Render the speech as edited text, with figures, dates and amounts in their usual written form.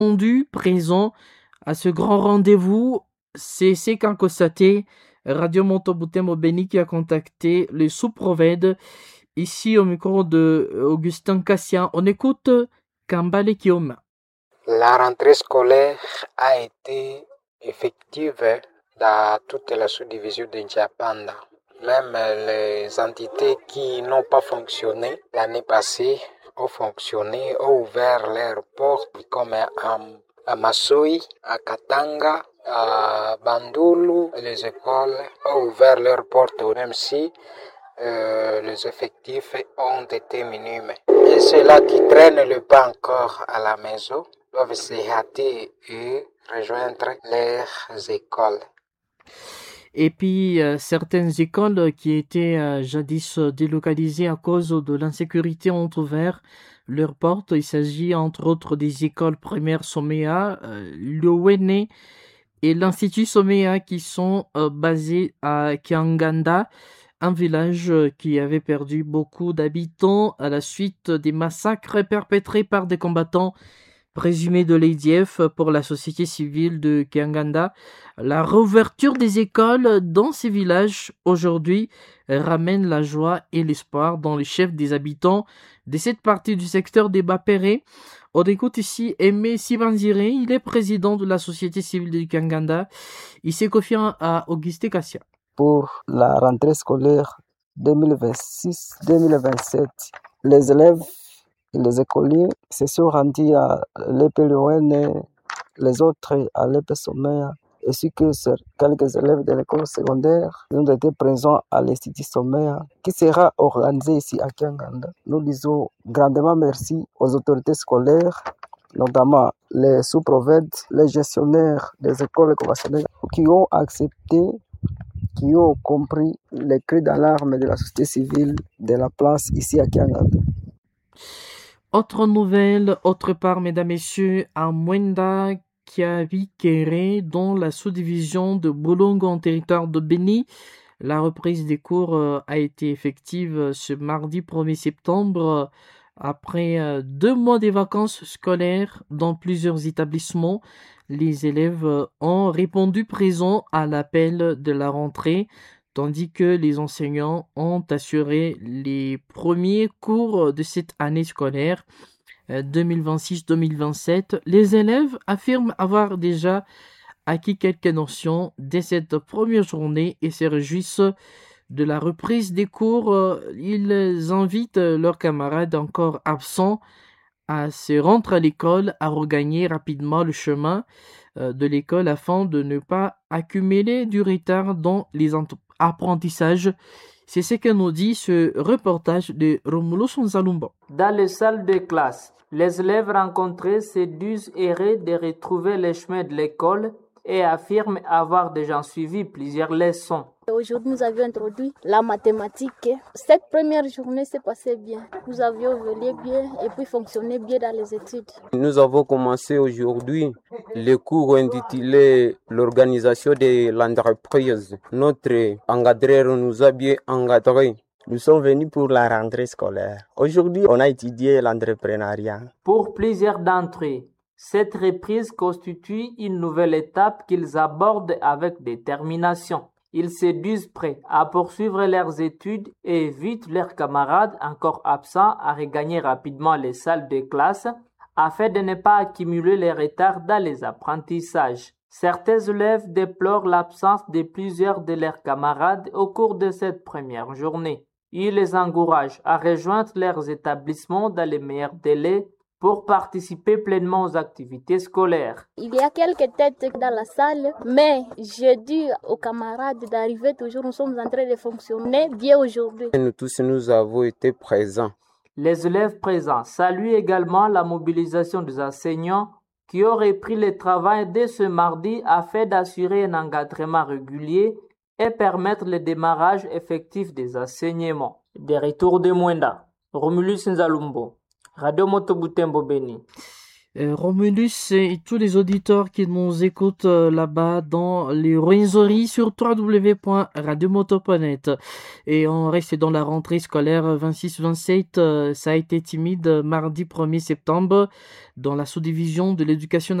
répondu présent à ce grand rendez-vous. C'est qu'en constaté Radio Monteboutin Béni qui a contacté le sous-provède ici au micro de Augustin Cassian. On écoute Kambale Kioma. La rentrée scolaire a été effective dans toute la sous-division de Nchapanda. Même les entités qui n'ont pas fonctionné l'année passée ont fonctionné, ont ouvert leurs portes, comme à Masoi, à Katanga, à Bandulu. Les écoles ont ouvert leurs portes, même si les effectifs ont été minimes. Et ceux-là qui traînent le pas encore à la maison doivent se hâter et rejoindre leurs écoles. Et puis, certaines écoles qui étaient jadis délocalisées à cause de l'insécurité ont ouvert leurs portes. Il s'agit entre autres des écoles primaires Somea, l'ONE et l'Institut Somea qui sont basés à Kianganda, un village qui avait perdu beaucoup d'habitants à la suite des massacres perpétrés par des combattants présumés de l'ADF pour la société civile de Kianganda. La réouverture des écoles dans ces villages aujourd'hui ramène la joie et l'espoir dans les chefs des habitants de cette partie du secteur des Bapéré. On écoute ici Aimé Sibanzire, il est président de la société civile de Kianganda. Il s'est confié à Augustin Cassia. Pour la rentrée scolaire 2026-2027, les élèves et les écoliers se sont rendus à l'EPLON, les autres à l'EP Somea, ainsi que quelques élèves de l'école secondaire qui ont été présents à l'Institut Somea, qui sera organisé ici à Kianganda. Nous disons grandement merci aux autorités scolaires, notamment les sous-provèdes, les gestionnaires des écoles conventionnelles, qui ont accepté, qui ont compris les cris d'alarme de la société civile de la place ici à Kianganda. Autre nouvelle, autre part, mesdames, messieurs, à Mwenda, Kiavikere, dans la sous-division de Bolongo en territoire de Béni, la reprise des cours a été effective ce mardi 1er septembre, après 2 mois de vacances scolaires dans plusieurs établissements. Les élèves ont répondu présents à l'appel de la rentrée, tandis que les enseignants ont assuré les premiers cours de cette année scolaire 2026-2027. Les élèves affirment avoir déjà acquis quelques notions dès cette première journée et se réjouissent de la reprise des cours. Ils invitent leurs camarades encore absents à se rendre à l'école, à regagner rapidement le chemin de l'école afin de ne pas accumuler du retard dans les apprentissages. C'est ce que nous dit ce reportage de Romulo Sonzalumba. Dans les salles de classe, les élèves rencontrés se disent heureux de retrouver les chemins de l'école et affirment avoir déjà suivi plusieurs leçons. Aujourd'hui, nous avions introduit la mathématique. Cette première journée s'est passée bien. Nous avions évolué bien et puis fonctionné bien dans les études. Nous avons commencé aujourd'hui les cours intitulés l'organisation de l'entreprise. Notre encadreur nous a bien encadrés. Nous sommes venus pour la rentrée scolaire. Aujourd'hui, on a étudié l'entrepreneuriat. Pour plusieurs d'entre eux, cette reprise constitue une nouvelle étape qu'ils abordent avec détermination. Ils se disent prêts à poursuivre leurs études et invitent leurs camarades encore absents à regagner rapidement les salles de classe afin de ne pas accumuler les retards dans les apprentissages. Certains élèves déplorent l'absence de plusieurs de leurs camarades au cours de cette première journée. Ils les encouragent à rejoindre leurs établissements dans les meilleurs délais pour participer pleinement aux activités scolaires. Il y a quelques têtes dans la salle, mais je dis aux camarades d'arriver toujours. Nous sommes en train de fonctionner bien aujourd'hui. Nous tous, nous avons été présents. Les élèves présents saluent également la mobilisation des enseignants qui ont repris le travail dès ce mardi afin d'assurer un encadrement régulier et permettre le démarrage effectif des enseignements. Des retours de Mwenda, Romulus Nzalumbo, Radio Monteboutin Béni. Romulus et tous les auditeurs qui nous écoutent là-bas dans les Ruinzeries sur www.radiomoto.net. Et on reste dans la rentrée scolaire 26-27. Ça a été timide mardi 1er septembre dans la sous-division de l'éducation